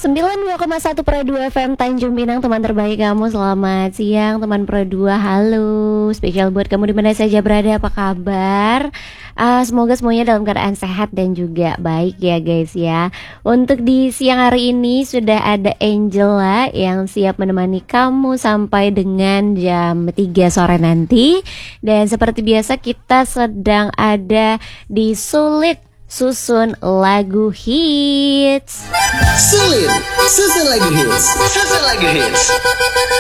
92,1 Pro 2 FM Tanjung Pinang, teman terbaik kamu. Selamat siang teman Pro 2. Halo, spesial buat kamu di mana saja berada. Apa kabar? Semoga semuanya dalam keadaan sehat dan juga baik ya guys ya. Untuk di siang hari ini sudah ada Angela yang siap menemani kamu sampai dengan jam 3 sore nanti. Dan seperti biasa kita sedang ada di Sulit Susun Lagu Hits. Sulit Susun Lagu Hits. Susun Lagu Hits.